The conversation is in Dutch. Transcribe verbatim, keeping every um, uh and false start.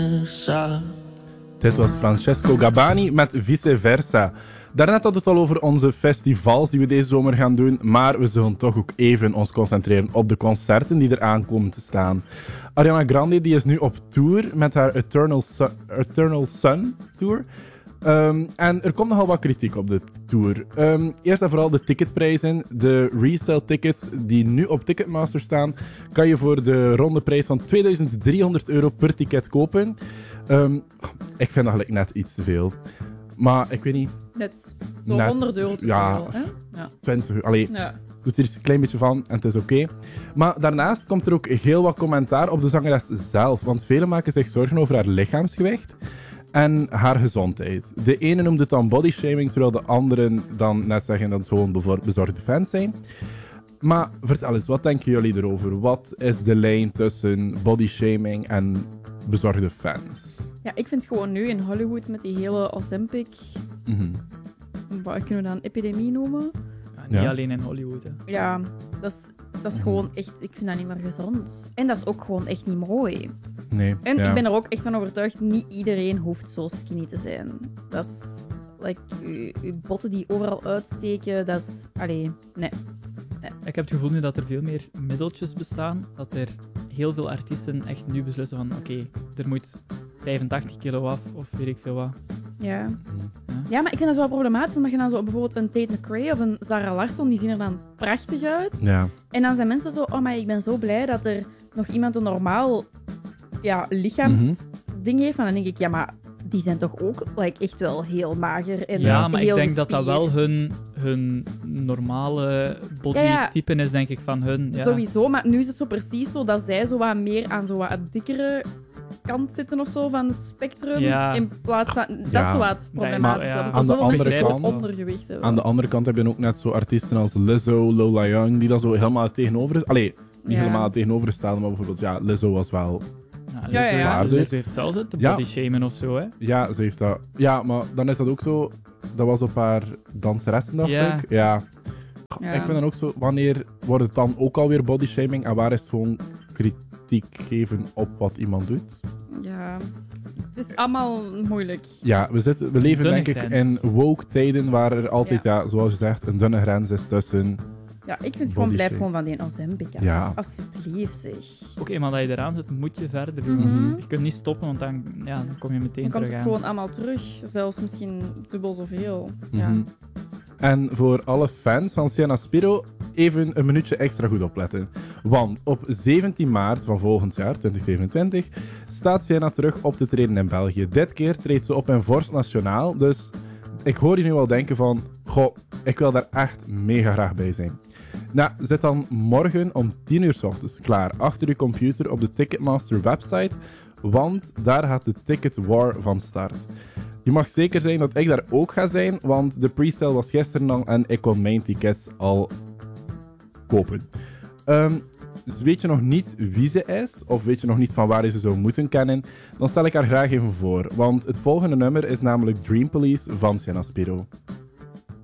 Dit was Francesco Gabbani met Vice Versa. Daarnet hadden we het al over onze festivals die we deze zomer gaan doen, maar we zullen toch ook even ons concentreren op de concerten die er aankomen te staan. Ariana Grande die is nu op tour met haar Eternal Sun, Eternal Sun Tour. Um, en er komt nogal wat kritiek op de tour. Um, eerst en vooral de ticketprijzen. De resale tickets die nu op Ticketmaster staan, kan je voor de ronde prijs van tweeduizend driehonderd euro per ticket kopen. Um, ik vind dat net iets te veel. Maar ik weet niet... Net zo'n honderd euro te ja, veel, hè? Ja, twintig euro. Allee, ja. doet er iets een klein beetje van en het is oké. Okay. Maar daarnaast komt er ook heel wat commentaar op de zangeres zelf. Want velen maken zich zorgen over haar lichaamsgewicht en haar gezondheid. De ene noemt het dan bodyshaming, terwijl de anderen dan net zeggen dat het gewoon bezorgde fans zijn. Maar vertel eens, wat denken jullie erover? Wat is de lijn tussen bodyshaming en bezorgde fans? Ja, ik vind gewoon nu in Hollywood met die hele Ozempic... Mm-hmm. Wat kunnen we dan? Epidemie noemen? Ja, niet Ja. alleen in Hollywood. Hè. Ja, dat is, dat is Mhm. gewoon echt... Ik vind dat niet meer gezond. En dat is ook gewoon echt niet mooi. Nee. En ja. ik ben er ook echt van overtuigd, niet iedereen hoeft zo skinny te zijn. Dat is... Like, uw, uw botten die overal uitsteken, dat is... Allee, nee. nee. Ik heb het gevoel nu dat er veel meer middeltjes bestaan. Dat er heel veel artiesten echt nu beslissen van oké, okay, er moet vijfentachtig kilo af of weet ik veel wat. Ja. Ja. Ja, maar ik vind dat zo wel problematisch. Omdat je dan zo bijvoorbeeld een Tate McRae of een Zara Larsson, die zien er dan prachtig uit. Ja. En dan zijn mensen zo, oh, maar ik ben zo blij dat er nog iemand een normaal ja, lichaamsding heeft. En dan denk ik, ja, maar die zijn toch ook like, echt wel heel mager en Ja, maar ik heel denk dat dat wel gespierd. hun, hun normale Ja, ja. bodytype is, denk ik, van hun. Ja. Sowieso, maar nu is het zo precies zo dat zij zo wat meer aan zo wat dikkere kant zitten of zo van het spectrum. Ja. In plaats van... Dat Ja. is zo wat problematisch. Ja. Dat Aan er de zoveel mensen andere met kant- ondergewicht hebben. Aan de andere kant heb je ook net zo artiesten als Lizzo, Lola Young, die dan zo helemaal het tegenover is. Allee, niet Ja. helemaal het tegenovergestelde, maar bijvoorbeeld, ja, Lizzo was wel... Ja, Ja, ja, ja. Lizzo- Lizzo heeft zelfs het te Ja. body shamen of zo, hè. Ja, ze heeft dat... Ja, maar dan is dat ook zo... Dat was op haar danseressen, dacht Ja. ik. Ja. Ja. Ik vind dan ook zo... Wanneer wordt het dan ook alweer bodyshaming en waar is het gewoon kritiek geven op wat iemand doet? Ja. Het is allemaal moeilijk. Ja, we, zitten, we leven Dunne denk ik grens. in woke tijden waar er altijd, ja. zoals je zegt, een dunne grens is tussen... Ja, ik vind gewoon, Body blijf shame. gewoon van die Ozempic af. Ja. Alsjeblieft, zeg. Ook eenmaal dat je eraan zit, moet je verder doen. Mhm. Je kunt niet stoppen, want dan, ja, dan kom je meteen Dan komt terug het aan. gewoon allemaal terug. Zelfs misschien dubbel zoveel. Ja. Mhm. En voor alle fans van Sienna Spiro, even een minuutje extra goed opletten. Want op zeventien maart van volgend jaar, twintig zevenentwintig, staat Sienna terug op te treden in België. Dit keer treedt ze op in Vorst Nationaal, dus ik hoor je nu wel denken van, goh, ik wil daar echt mega graag bij zijn. Nou, zit dan morgen om tien uur 's ochtends klaar achter uw computer op de Ticketmaster website, want daar gaat de Ticket War van start. Je mag zeker zijn dat ik daar ook ga zijn, want de pre-sale was gisteren al en ik kon mijn tickets al kopen. Um, dus weet je nog niet wie ze is, of weet je nog niet van waar je ze zou moeten kennen, dan stel ik haar graag even voor, want het volgende nummer is namelijk Dream Police van Sienna Spiro.